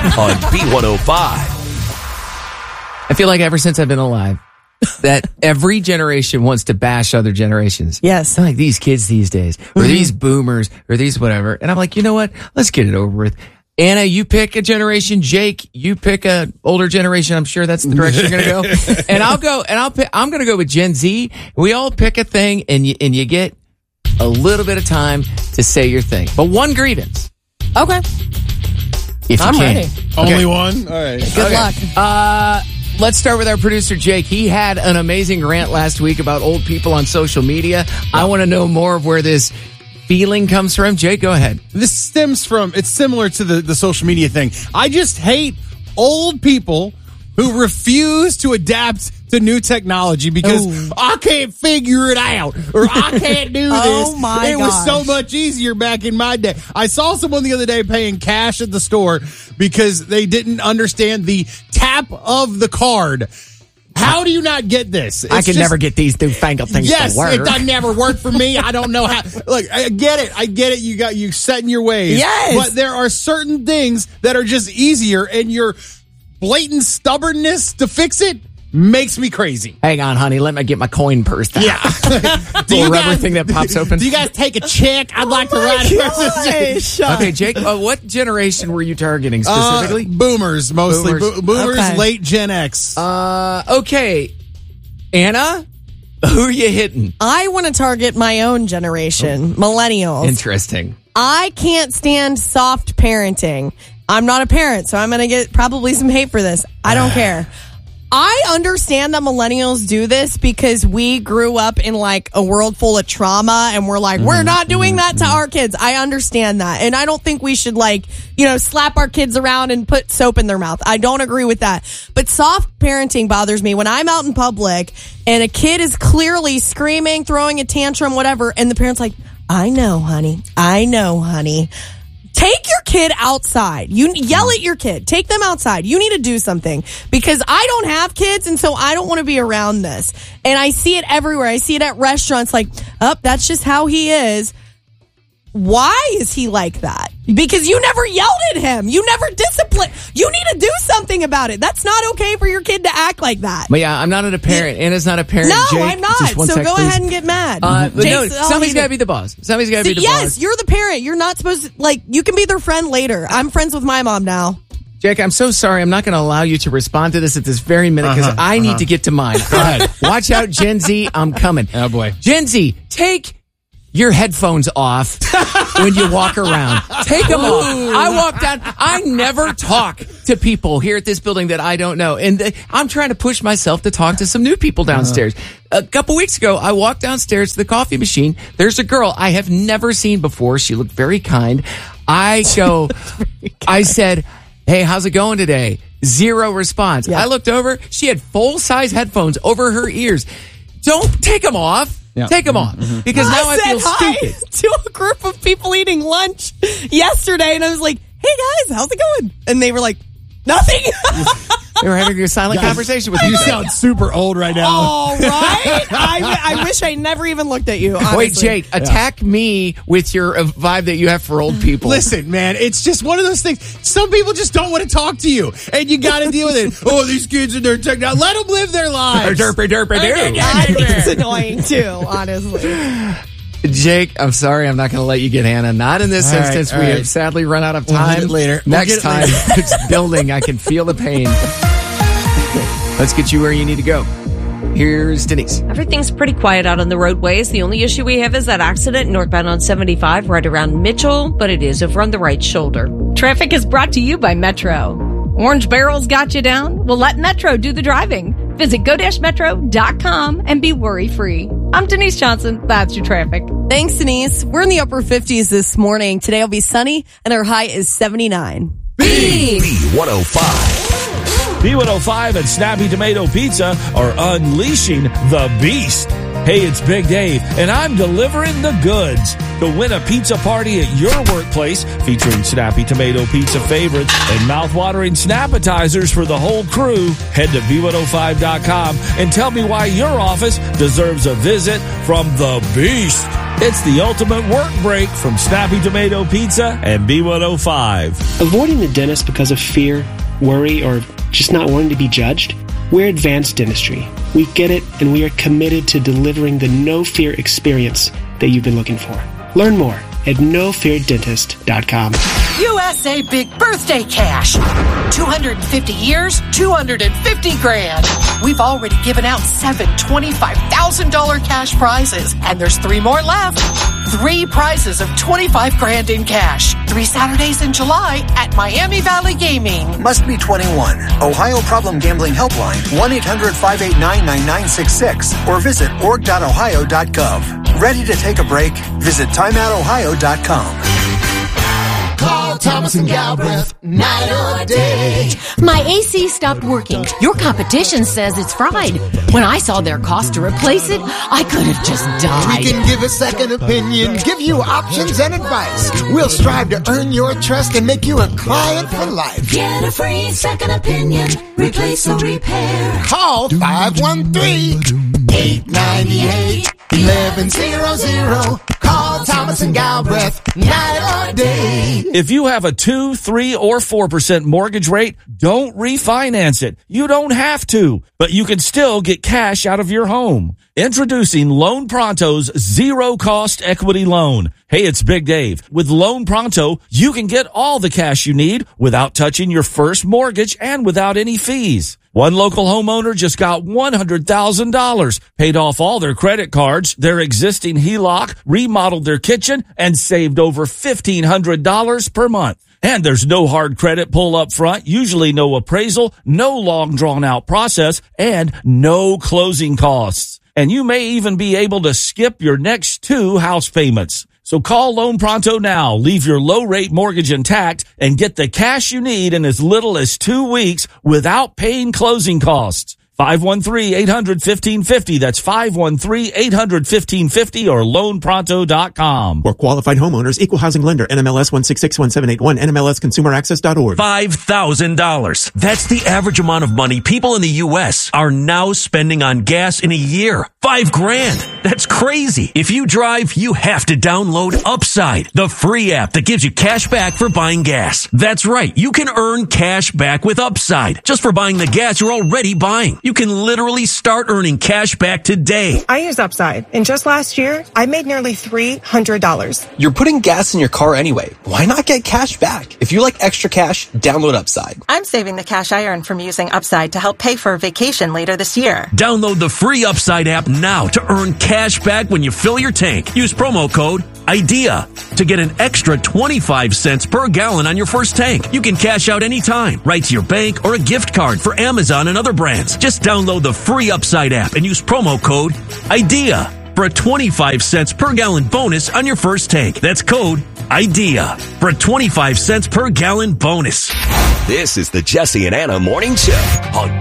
on B105. I feel like ever since I've been alive, that every generation wants to bash other generations. Yes. They're like these kids these days, or these boomers, or these whatever. And I'm like, you know what? Let's get it over with. Anna, you pick a generation. Jake, you pick a older generation. I'm sure that's the direction you're going to go. And I'm going to go with Gen Z. We all pick a thing, and you get a little bit of time to say your thing. But one grievance. Okay. If you I'm can. ready. Only one? All right. Good luck. Let's start with our producer, Jake. He had an amazing rant last week about old people on social media. I want to know more of where this feeling comes from. Jake, go ahead. This stems from, it's similar to the social media thing. I just hate old people who refuse to adapt to new technology because I can't figure it out or I can't do this. Oh my It was so much easier back in my day. I saw someone the other day paying cash at the store because they didn't understand the tap of the card. How do you not get this? I can never get these newfangled things to work. Yes, it doesn't never work for me. I don't know how. Look, I get it. You set in your ways. Yes. But there are certain things that are just easier, and your blatant stubbornness to fix it makes me crazy. Hang on, honey. Let me get my coin purse out. Yeah. Little rubber thing that pops open. Do you guys take a check? I'd like to write it. Okay, Jake, what generation were you targeting specifically? Boomers, mostly. Boomers, Okay. late Gen X. Okay. Anna, who are you hitting? I want to target my own generation, millennials. Interesting. I can't stand soft parenting. I'm not a parent, so I'm going to get probably some hate for this. I don't care. I understand that millennials do this because we grew up in like a world full of trauma and we're like, we're not doing that to our kids. I understand that. And I don't think we should slap our kids around and put soap in their mouth. I don't agree with that. But soft parenting bothers me when I'm out in public and a kid is clearly screaming, throwing a tantrum, whatever. And the parent's like, I know, honey. Take your kid outside. You yell at your kid. Take them outside. You need to do something because I don't have kids and so I don't want to be around this. And I see it everywhere. I see it at restaurants like, that's just how he is. Why is he like that? Because you never yelled at him. You never disciplined. You need to do something about it. That's not okay for your kid to act like that. But yeah, I'm not a parent. Anna's not a parent. No, Jake, I'm not. just one So sec, go please. ahead and get mad. But no, somebody's got to be the boss. Somebody's got to be the boss. Yes, you're the parent. You're not supposed to, you can be their friend later. I'm friends with my mom now. Jake, I'm so sorry. I'm not going to allow you to respond to this at this very minute because I need to get to mine. Go ahead. Watch out, Gen Z. I'm coming. Oh, boy. Gen Z, take your headphones off when you walk around. Take them off. I walk down. I never talk to people here at this building that I don't know. And I'm trying to push myself to talk to some new people downstairs. A couple weeks ago, I walked downstairs to the coffee machine. There's a girl I have never seen before. She looked very kind. I said, hey, how's it going today? Zero response. Yeah. I looked over. She had full-size headphones over her ears. Don't take them off. Yeah. Take them off. Because now I feel hi stupid. to a group of people eating lunch yesterday, and I was like, hey guys, how's it going? And they were like, nothing. They were having a silent conversation with You each other. sound super old right now. All right. I wish I never even looked at you, honestly. Wait, Jake, attack me with your vibe that you have for old people. Listen, man, it's just one of those things. Some people just don't want to talk to you, and you got to deal with it. Oh, these kids and their technology. Let them live their lives. Derpy, derpy, derpy. It's annoying too, honestly. Jake, I'm sorry, I'm not going to let you get Hannah. Not in this All right, instance. all We right. have sadly run out of We'll time. get it later. Next We'll get it time, later. it's building. I can feel the pain. Let's get you where you need to go. Here's Denise. Everything's pretty quiet out on the roadways. The only issue we have is that accident northbound on 75 right around Mitchell, but it is over on the right shoulder. Traffic is brought to you by Metro. Orange Barrel's got you down? Well, let Metro do the driving. Visit go-metro.com and be worry-free. I'm Denise Johnson. That's your traffic. Thanks, Denise. We're in the upper 50s this morning. Today will be sunny, and our high is 79. B105. B105 and Snappy Tomato Pizza are unleashing the beast. Hey, it's Big Dave, and I'm delivering the goods. To win a pizza party at your workplace featuring Snappy Tomato Pizza favorites and mouth-watering Snappetizers for the whole crew, head to B105.com and tell me why your office deserves a visit from the beast. It's the ultimate work break from Snappy Tomato Pizza and B105. Avoiding the dentist because of fear, worry, or just not wanting to be judged? We're Advanced Dentistry. We get it, and we are committed to delivering the no-fear experience that you've been looking for. Learn more at nofeardentist.com. USA Big Birthday Cash. 250 years, 250 grand. We've already given out 7 $25,000 cash prizes, and there's 3 more left. 3 prizes of 25 grand in cash. 3 Saturdays in July at Miami Valley Gaming. Must be 21. Ohio Problem Gambling Helpline, 1-800-589-9966, or visit org.ohio.gov. Ready to take a break? Visit timeoutohio.com. Call Thomas and Galbraith, night or day. My AC stopped working. Your competition says it's fried. When I saw their cost to replace it, I could have just died. We can give a second opinion, give you options and advice. We'll strive to earn your trust and make you a client for life. Get a free second opinion. Replace or repair. Call 513-898-1100. Call Thomas and Galbraith, night or day. If you have a 2, 3, or 4% mortgage rate, don't refinance it. You don't have to, but you can still get cash out of your home. Introducing Loan Pronto's zero-cost equity loan. Hey, it's Big Dave. With Loan Pronto, you can get all the cash you need without touching your first mortgage and without any fees. One local homeowner just got $100,000, paid off all their credit cards, their existing HELOC, remodeled their kitchen, and saved over $1,500 per month. And there's no hard credit pull up front, usually no appraisal, no long drawn out process, and no closing costs. And you may even be able to skip your next 2 house payments. So call Loan Pronto now, leave your low-rate mortgage intact, and get the cash you need in as little as 2 weeks without paying closing costs. 513-800-1550. That's 513-800-1550 or loanpronto.com. For qualified homeowners, equal housing lender, NMLS 1661781, NMLSconsumeraccess.org. $5,000. That's the average amount of money people in the U.S. are now spending on gas in a year. $5,000. That's crazy. If you drive, you have to download Upside, the free app that gives you cash back for buying gas. That's right. You can earn cash back with Upside just for buying the gas you're already buying. You can literally start earning cash back today. I use Upside, and just last year, I made nearly $300. You're putting gas in your car anyway. Why not get cash back? If you like extra cash, download Upside. I'm saving the cash I earn from using Upside to help pay for a vacation later this year. Download the free Upside app now to earn cash back when you fill your tank. Use promo code IDEA to get an extra 25 cents per gallon on your first tank. You can cash out anytime, right to your bank or a gift card for Amazon and other brands. Just download the free Upside app and use promo code IDEA for a 25 cents per gallon bonus on your first tank. That's code IDEA for a 25 cents per gallon bonus. This is the Jesse and Anna Morning Show on